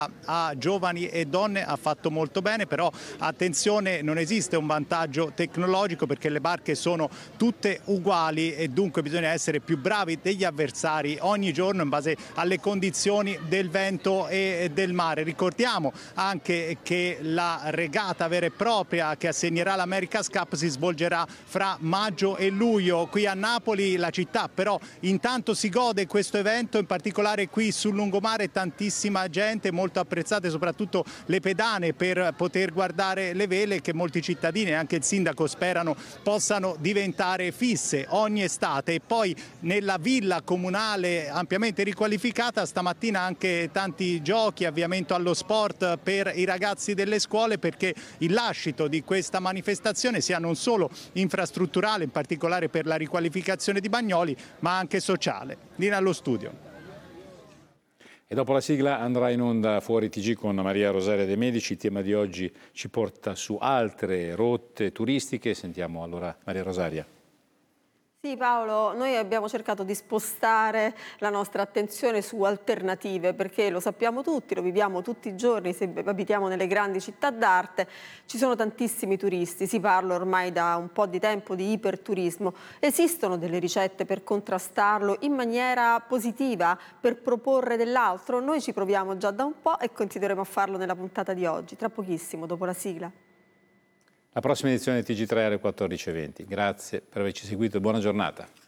a giovani e donne ha fatto molto bene, però attenzione, non esiste un vantaggio tecnologico perché le barche sono tutte uguali e dunque bisogna essere più bravi degli avversari ogni giorno in base alle condizioni del vento e del mare. Ricordiamo anche che la regata vera e propria che assegnerà l'America's Cup si svolgerà fra maggio e luglio qui a Napoli, la città però intanto si gode questo evento, in particolare qui sul lungomare tantissima gente, molto apprezzate soprattutto le pedane per poter guardare le vele che molti cittadini e anche il sindaco sperano possano diventare fisse ogni estate. E poi nella villa comunale ampiamente riqualificata stamattina anche tanti giochi, avviamento allo sport per i ragazzi delle scuole, perché il lascito di questa manifestazione sia non solo infrastrutturale, in particolare per la riqualificazione di Bagnoli, ma anche sociale. Linea allo studio. E dopo la sigla andrà in onda Fuori TG con Maria Rosaria De Medici. Il tema di oggi ci porta su altre rotte turistiche. Sentiamo allora Maria Rosaria. Sì Paolo, noi abbiamo cercato di spostare la nostra attenzione su alternative perché lo sappiamo tutti, lo viviamo tutti i giorni, se abitiamo nelle grandi città d'arte, ci sono tantissimi turisti, si parla ormai da un po' di tempo di iperturismo. Esistono delle ricette per contrastarlo in maniera positiva, per proporre dell'altro? Noi ci proviamo già da un po' e continueremo a farlo nella puntata di oggi, tra pochissimo, dopo la sigla. La prossima edizione di TG3 alle 14:20. Grazie per averci seguito e buona giornata.